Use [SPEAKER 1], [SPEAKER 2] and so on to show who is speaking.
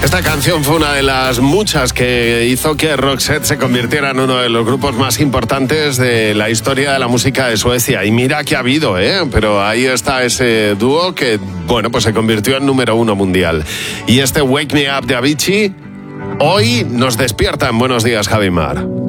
[SPEAKER 1] Esta canción fue una de las muchas que hizo que Roxette se convirtiera en uno de los grupos más importantes de la historia de la música de Suecia. Y mira que ha habido, pero ahí está ese dúo que, bueno, pues se convirtió en número 1 mundial. Y este Wake Me Up de Avicii hoy nos despierta en Buenos Días, Javi Mar.